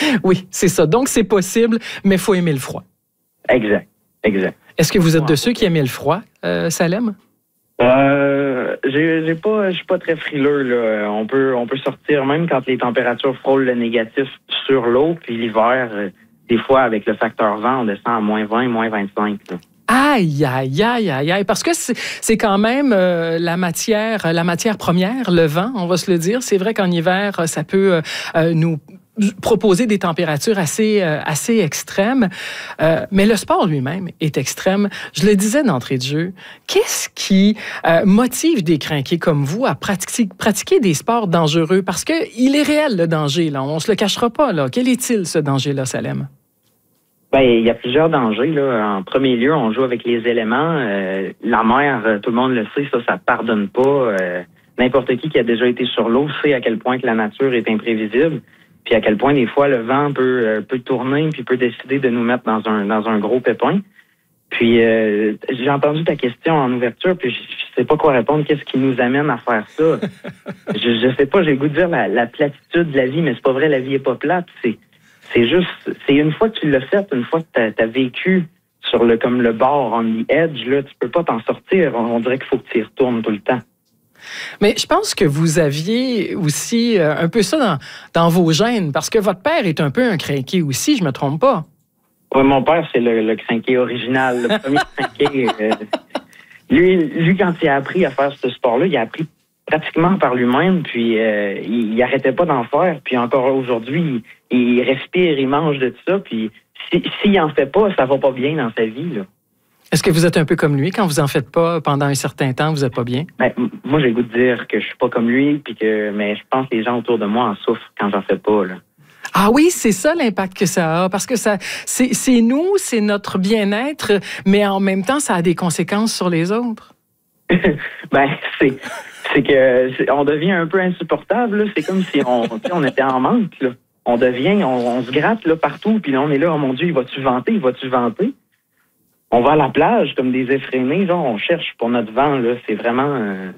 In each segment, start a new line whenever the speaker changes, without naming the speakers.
Oui, c'est ça. Donc, c'est possible, mais il faut aimer le froid.
Exact.
Est-ce que vous êtes de ceux qui aimaient le froid, Salem?
Je suis pas très frileux, là. On peut sortir même quand les températures frôlent le négatif sur l'eau, puis l'hiver, des fois, avec le facteur vent, on descend à moins 20, moins 25, là.
Aïe, aïe, aïe, aïe, aïe. Parce que c'est quand même la matière première, le vent, on va se le dire. C'est vrai qu'en hiver, ça peut nous proposer des températures assez extrêmes. Mais le sport lui-même est extrême. Je le disais d'entrée de jeu. Qu'est-ce qui motive des crinqués comme vous à pratiquer des sports dangereux? Parce qu'il est réel, le danger, là. On se le cachera pas, là. Quel est-il, ce danger-là, Salem?
Ben, il y a plusieurs dangers, là. En premier lieu, on joue avec les éléments. La mer, tout le monde le sait, ça pardonne pas. N'importe qui a déjà été sur l'eau sait à quel point que la nature est imprévisible, puis à quel point des fois le vent peut tourner puis peut décider de nous mettre dans un gros pépin. Puis j'ai entendu ta question en ouverture, puis je sais pas quoi répondre. Qu'est-ce qui nous amène à faire ça? je sais pas, j'ai le goût de dire la platitude de la vie, mais c'est pas vrai, la vie est pas plate. C'est une fois que tu l'as fait, une fois que t'as vécu sur comme le bord, on the edge, là, tu peux pas t'en sortir. On dirait qu'il faut que tu y retournes tout le temps.
Mais je pense que vous aviez aussi un peu ça dans vos gènes, parce que votre père est un peu un crinqué aussi, je me trompe pas.
Oui, mon père, c'est le crinqué original, le premier crinqué. Lui, quand il a appris à faire ce sport-là, il a appris pratiquement par lui-même, puis il arrêtait pas d'en faire. Puis encore aujourd'hui, il respire, il mange de tout ça, puis s'il en fait pas, ça va pas bien dans sa vie, là.
Est-ce que vous êtes un peu comme lui? Quand vous en faites pas pendant un certain temps, vous êtes pas bien?
Ben, moi, j'ai le goût de dire que je suis pas comme lui, mais je pense que les gens autour de moi en souffrent quand j'en fais pas, là.
Ah oui, c'est ça l'impact que ça a, parce que c'est nous, c'est notre bien-être, mais en même temps, ça a des conséquences sur les autres.
Ben, c'est que on devient un peu insupportable, là. C'est comme si on était en manque, là. On se gratte là partout, puis là on est là, oh mon Dieu, il va-tu vanter? On va à la plage comme des effrénés, genre on cherche pour notre vent, là. C'est vraiment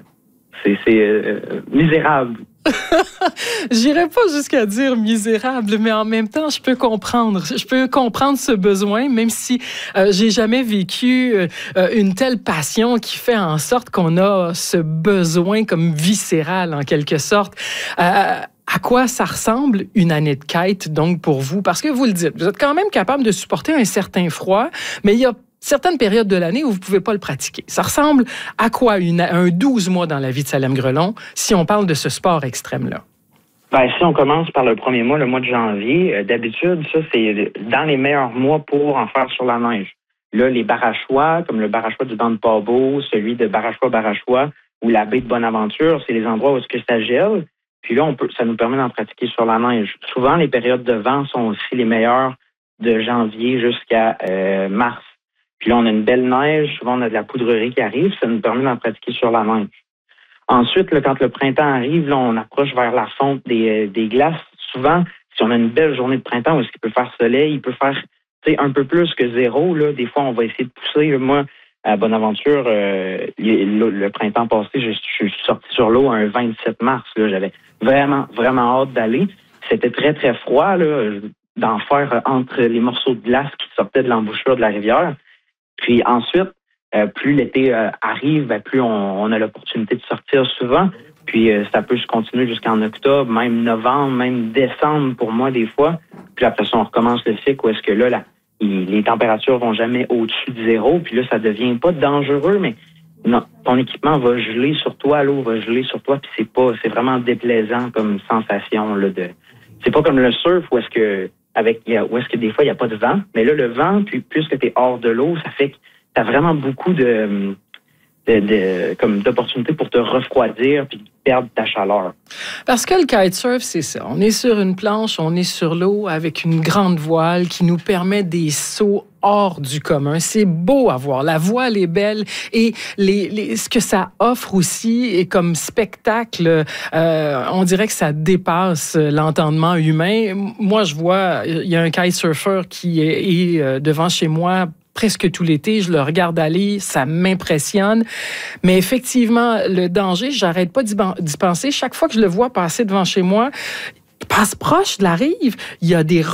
misérable.
J'irais pas jusqu'à dire misérable, mais en même temps, je peux comprendre ce besoin, même si j'ai jamais vécu une telle passion qui fait en sorte qu'on a ce besoin comme viscéral, en quelque sorte. À quoi ça ressemble une année de kite, donc, pour vous? Parce que vous le dites, vous êtes quand même capable de supporter un certain froid, mais il y a certaines périodes de l'année où vous ne pouvez pas le pratiquer. Ça ressemble à quoi un 12 mois dans la vie de Salem Grelon, si on parle de ce sport extrême-là?
Ben, si on commence par le premier mois, le mois de janvier, d'habitude, ça, c'est dans les meilleurs mois pour en faire sur la neige. Là, les barachois, comme le barachois du banc de Pabot, celui de Barachois, ou la baie de Bonaventure, c'est les endroits où est-ce que ça gèle. Puis là, ça nous permet d'en pratiquer sur la neige. Souvent, les périodes de vent sont aussi les meilleures de janvier jusqu'à mars. Puis là, on a une belle neige. Souvent, on a de la poudrerie qui arrive. Ça nous permet d'en pratiquer sur la neige. Ensuite, là, quand le printemps arrive, là, on approche vers la fonte des glaces. Souvent, si on a une belle journée de printemps où est-ce qu'il peut faire soleil, il peut faire un peu plus que 0. Là. Des fois, on va essayer de pousser. Moi, à Bonaventure, le printemps passé, je suis sorti sur l'eau un 27 mars. Là. J'avais vraiment, vraiment hâte d'aller. C'était très, très froid là, d'en faire entre les morceaux de glace qui sortaient de l'embouchure de la rivière. Puis ensuite, plus l'été arrive, plus on a l'opportunité de sortir souvent. Puis ça peut se continuer jusqu'en octobre, même novembre, même décembre pour moi des fois. Puis après ça, on recommence le cycle où est-ce que là, les températures vont jamais au-dessus de 0. Puis là, ça devient pas dangereux, mais non, ton équipement va geler sur toi, l'eau va geler sur toi, puis c'est vraiment déplaisant comme sensation là. C'est pas comme le surf où est-ce que des fois il y a pas de vent, mais là le vent, puis puisque tu es hors de l'eau, ça fait que tu as vraiment beaucoup d'opportunités pour te refroidir puis perdre ta chaleur.
Parce que le kitesurf, c'est ça. On est sur une planche, on est sur l'eau avec une grande voile qui nous permet des sauts hors du commun. C'est beau à voir. La voile est belle et ce que ça offre aussi et comme spectacle, on dirait que ça dépasse l'entendement humain. Moi, je vois, il y a un kitesurfer qui est devant chez moi presque tout l'été, je le regarde aller, ça m'impressionne. Mais effectivement, le danger, j'arrête pas d'y penser. Chaque fois que je le vois passer devant chez moi, il passe proche de la rive, il y a des